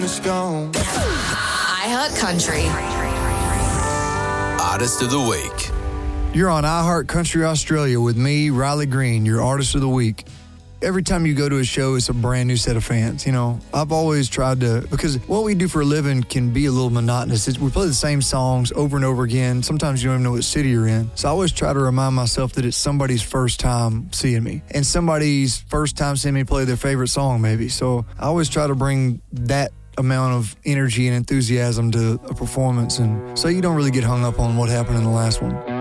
it's gone. iHeart Country. Artist of the Week. You're on iHeart Country Australia with me, Riley Green, your Artist of the Week. Every time you go to a show, it's a brand new set of fans. You know, I've always tried to, because what we do for a living can be a little monotonous. We play the same songs over and over again. Sometimes you don't even know what city you're in. So I always try to remind myself that it's somebody's first time seeing me and somebody's first time seeing me play their favorite song, maybe. So I always try to bring that amount of energy and enthusiasm to a performance, and so you don't really get hung up on what happened in the last one.